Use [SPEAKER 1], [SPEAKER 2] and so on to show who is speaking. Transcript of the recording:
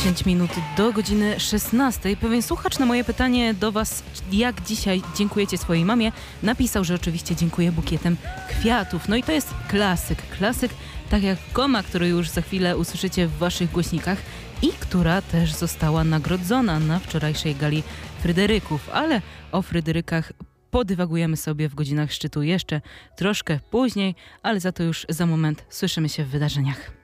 [SPEAKER 1] 10 minut do godziny 16. Pewien słuchacz na moje pytanie do Was, jak dzisiaj dziękujecie swojej mamie, napisał, że oczywiście dziękuję bukietem kwiatów. No i to jest klasyk, tak jak Koma, który już za chwilę usłyszycie w Waszych głośnikach i która też została nagrodzona na wczorajszej gali Fryderyków. Ale o Fryderykach podywagujemy sobie w godzinach szczytu jeszcze troszkę później, ale za to już za moment słyszymy się w wydarzeniach.